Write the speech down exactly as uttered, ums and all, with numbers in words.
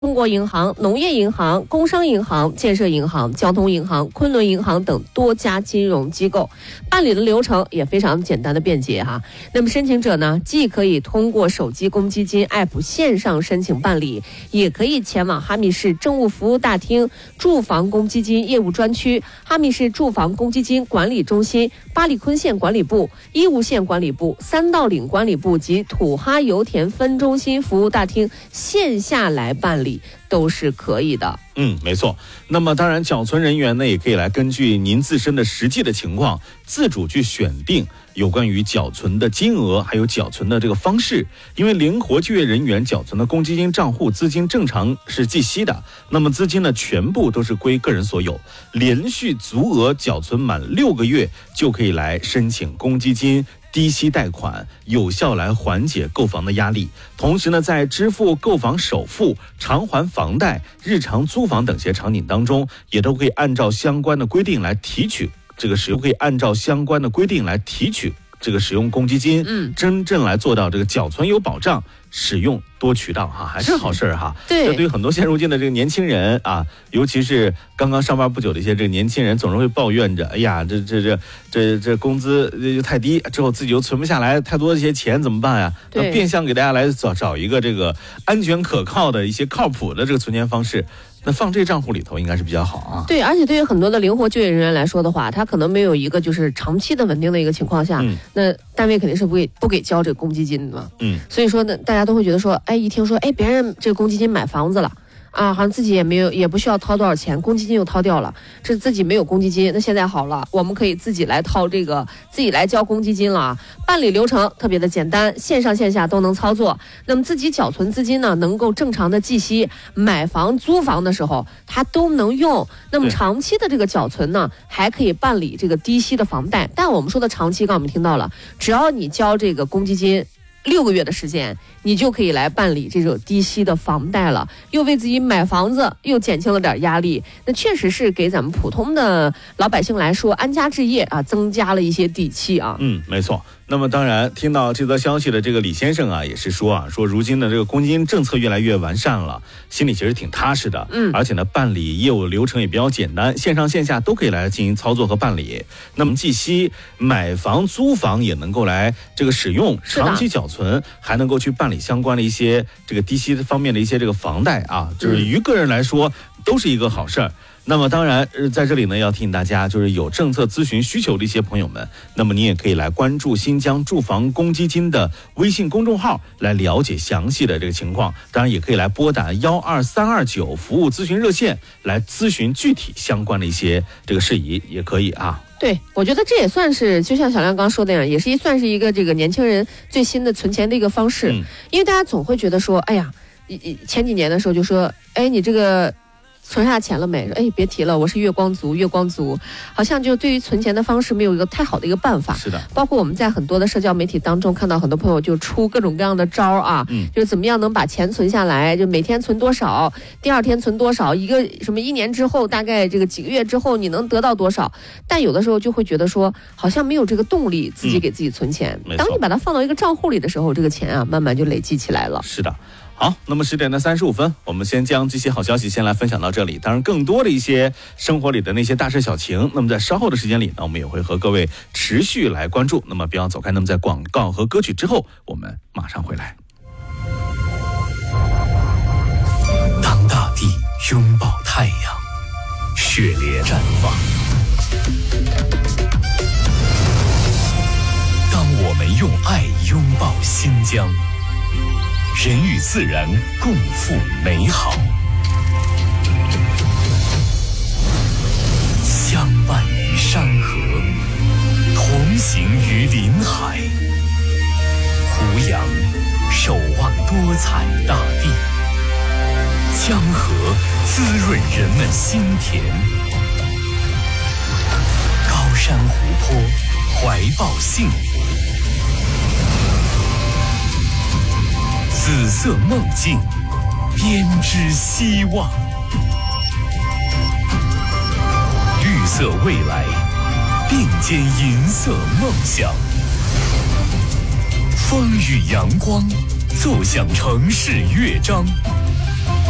中国银行、农业银行、工商银行、建设银行、交通银行、昆仑银行等多家金融机构，办理的流程也非常简单的便捷哈。那么申请者呢，既可以通过手机公积金 App 线上申请办理，也可以前往哈密市政务服务大厅、住房公积金业务专区、哈密市住房公积金管理中心、巴里坤县管理部、义乌县管理部、三道岭管理部及土哈油田分中心服务大厅线下来办理。都是可以的。 嗯，没错。那么当然缴存人员呢，也可以来根据您自身的实际的情况，自主去选定有关于缴存的金额，还有缴存的这个方式。因为灵活就业人员缴存的公积金账户资金正常是计息的，那么资金呢全部都是归个人所有，连续足额缴存满六个月就可以来申请公积金低息贷款，有效来缓解购房的压力。同时呢，在支付购房首付、偿还房贷、日常租房等些场景当中，也都可以按照相关的规定来提取这个使用，可以按照相关的规定来提取这个使用公积金，嗯，真正来做到这个缴存有保障，使用多渠道哈，还是好事儿哈。 对， 这对于很多现如今的这个年轻人啊，尤其是刚刚上班不久的一些这个年轻人，总是会抱怨着，哎呀，这这这这这工资太低，之后自己又存不下来太多的一些钱，怎么办呀？ 对， 变相给大家来找找一个这个安全可靠的一些靠谱的这个存钱方式。那放这账户里头应该是比较好啊。 对，而且对于很多的灵活就业人员来说的话，他可能没有一个就是长期的稳定的一个情况下，嗯、那单位肯定是不给不给交这个公积金的嘛。嗯，所以说呢，大家都会觉得说，哎，一听说，哎，别人这个公积金买房子了。啊，好像自己也没有，也不需要掏多少钱，公积金又掏掉了，这自己没有公积金，那现在好了，我们可以自己来掏这个，自己来交公积金了。办理流程特别的简单，线上线下都能操作。那么自己缴存资金呢，能够正常的计息，买房租房的时候它都能用。那么长期的这个缴存呢，还可以办理这个低息的房贷。但我们说的长期，刚刚我们听到了，只要你交这个公积金六个月的时间，你就可以来办理这种低息的房贷了，又为自己买房子又减轻了点压力。那确实是给咱们普通的老百姓来说，安家置业啊，增加了一些底气啊。 嗯，没错。那么当然，听到这则消息的这个李先生啊，也是说啊，说如今的这个公积金政策越来越完善了，心里其实挺踏实的。嗯，而且呢，办理业务流程也比较简单，线上线下都可以来进行操作和办理。那么计息、买房、租房也能够来这个使用，长期缴存，还能够去办理相关的一些这个低息方面的一些这个房贷啊，就是于个人来说都是一个好事儿。那么当然，在这里呢，要提醒大家，就是有政策咨询需求的一些朋友们，那么你也可以来关注新疆住房公积金的微信公众号，来了解详细的这个情况。当然，也可以来拨打幺二三二九服务咨询热线来咨询具体相关的一些这个事宜，也可以啊。 对，我觉得这也算是，就像小亮刚说的那样，也是一算是一个这个年轻人最新的存钱的一个方式。嗯、因为大家总会觉得说，哎呀，前几年的时候就说，哎，你这个存下钱了没？哎，别提了，我是月光族，月光族，好像就对于存钱的方式没有一个太好的一个办法。 是的， 包括我们在很多的社交媒体当中看到很多朋友就出各种各样的招啊，嗯，就是怎么样能把钱存下来，就每天存多少，第二天存多少，一个什么一年之后，大概这个几个月之后你能得到多少？但有的时候就会觉得说，好像没有这个动力自己给自己存钱。嗯、当你把它放到一个账户里的时候，这个钱啊，慢慢就累积起来了。 是的。好，那么十点的三十五分，我们先将这些好消息先来分享到这里。当然，更多的一些生活里的那些大事小情，那么在稍后的时间里呢，我们也会和各位持续来关注。那么不要走开。那么在广告和歌曲之后，我们马上回来。 当大地拥抱太阳，血烈绽放；当我们用爱拥抱新疆。人与自然共赴美好，相伴于山河，同行于林海。胡杨守望多彩大地，江河滋润人们心田。高山湖泊怀抱幸福，紫色梦境编织希望，绿色未来并肩银色梦想。风与阳光奏响城市乐章，